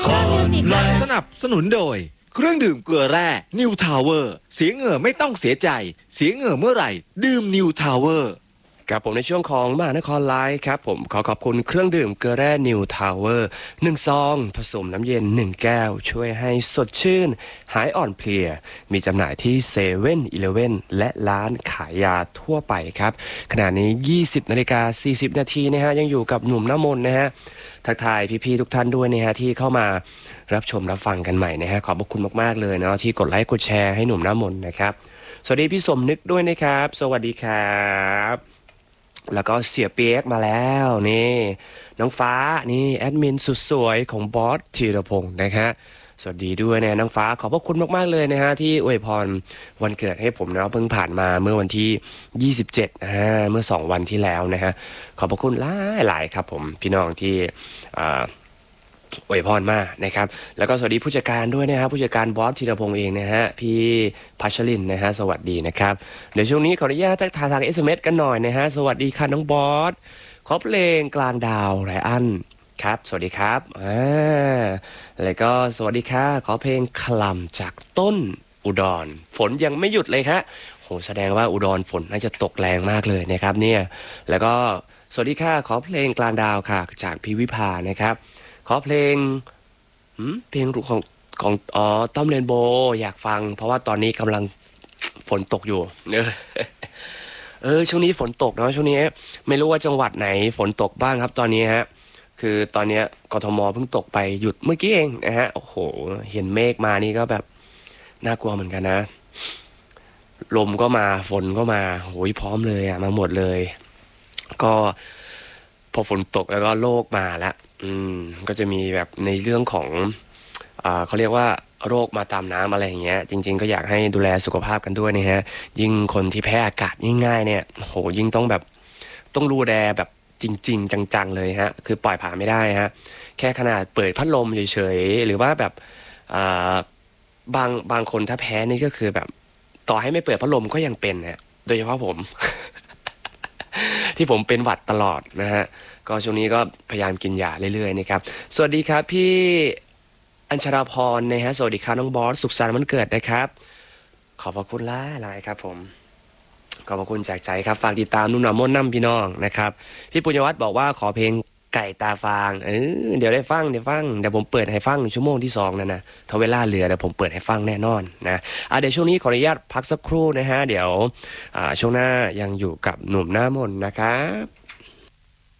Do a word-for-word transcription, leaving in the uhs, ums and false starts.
สนับสนุนโดยเครื่องดื่มเกลือแร่นิวทาวเวอร์เสียเหงื่อไม่ต้องเสียใจเสียเหงื่อเมื่อไหร่ดื่มนิวทาวเวอร์ครับผมในช่วงของมหานครไลฟ์ครับผมขอขอบคุณเครื่องดื่มเกลือแร่นิวทาวเวอร์หนึ่งซองผสมน้ำเย็นหนึ่งแก้วช่วยให้สดชื่นหายอ่อนเพลียมีจำหน่ายที่เซเว่นอีเลฟเว่นและร้านขายยาทั่วไปครับขณะนี้ยี่สิบนาฬิกาสี่สิบนาทีนะฮะยังอยู่กับหนุ่มน้ำมนต์นะฮะทักทายพี่ๆทุกท่านด้วยนะฮะที่เข้ามารับชมรับฟังกันใหม่นะฮะขอบพระคุณมากๆเลยเนาะที่กดไลค์กดแชร์ให้หนุ่มน้ำมนต์นะครับสวัสดีพี่สมนึกด้วยนะครับสวัสดีครับแล้วก็เสียเปียกมาแล้วนี่น้องฟ้านี่แอดมินสุดสวยของบอสธีรพงศ์นะครับสวัสดีด้วยนะน้องฟ้าขอบพระคุณมากๆเลยนะฮะที่อวยพรวันเกิดให้ผมนะเพิ่งผ่านมาเมื่อวันที่ยี่สิบเจ็ดนะฮะเมื่อสองวันที่แล้วนะฮะขอบพระคุณหลายหลายครับผมพี่น้องที่อ่าอวยพรมากนะครับแล้วก็สวัสดีผู้จัดการด้วยนะครับผู้จัดการบอสธีรพงศ์เองนะฮะพี่พัชรินนะฮะสวัสดีนะครับเดี๋ยวช่วงนี้ขออนุญาตทักทายทาง เอส เอ็ม เอส กันหน่อยนะฮะสวัสดีค่ะน้องบอสขอเพลงกลางดาวไรอันครับสวัสดีครับอ่าแล้วก็สวัสดีค่ะขอเพลงคลำจากต้นอุดรฝนยังไม่หยุดเลยครับโหแสดงว่าอุดรฝนน่าจะตกแรงมากเลยนะครับเนี่ยแล้วก็สวัสดีค่ะขอเพลงกลางดาวค่ะจากพี่วิภานะครับขอเพลงเพลงของของอ๋อต้อมเรนโบว์อยากฟังเพราะว่าตอนนี้กำลังฝนตกอยู่เออเออช่วงนี้ฝนตกเนาะช่วงนี้ไม่รู้ว่าจังหวัดไหนฝนตกบ้างครับตอนนี้ฮะคือตอนนี้กทมเพิ่งตกไปหยุดเมื่อกี้เองนะฮะโอ้โหเห็นเมฆมานี่ก็แบบน่ากลัวเหมือนกันนะลมก็มาฝนก็มาโหยพร้อมเลยอ่ะมาหมดเลยก็พอฝนตกแล้วก็โรคมาแล้วอืมก็จะมีแบบในเรื่องของอ่าเขาเรียกว่าโรคมาตามน้ำอะไรอย่างเงี้ยจริงๆก็อยากให้ดูแลสุขภาพกันด้วยนะฮะยิ่งคนที่แพ้อากาศง่ายๆเนี่ยโหยิ่งต้องแบบต้องดูแลแบบจริงๆจังๆเลยฮะคือปล่อยผ่านไม่ได้ฮะแค่ขนาดเปิดพัดลมเฉยๆหรือว่าแบบอ่าบางบางคนถ้าแพ้นี่ก็คือแบบต่อให้ไม่เปิดพัดลมก็ยังเป็นฮะโดยเฉพาะผม ที่ผมเป็นหวัดตลอดนะฮะก็ช่วงนี้ก็พยายามกินยาเรื่อยๆนะครับสวัสดีครับพี่อัญชราพรนะฮะสวัสดีครับน้องบอสสุขสันต์วันเกิดนะครับขอบพระคุณหลายหลายครับผมขอบพระคุณจากใจครับฝากติดตามนุ่นนำม่นน้ำพี่น้องนะครับพี่ปุญญวัฒน์บอกว่าขอเพลงไก่ตาฟางเออเดี๋ยวได้ฟังเดี๋ยวฟังเดี๋ยวผมเปิดให้ฟังชั่วโมงที่สองนะนะถ้าเวลาเหลือเดี๋ยวผมเปิดให้ฟังแน่นอนนะอ่ะเดี๋ยวช่วงนี้ขออนุญาตพักสักครู่นะฮะเดี๋ยวอ่าช่วงหน้ายังอยู่กับหนุ่มหน้ามนต์นะครับ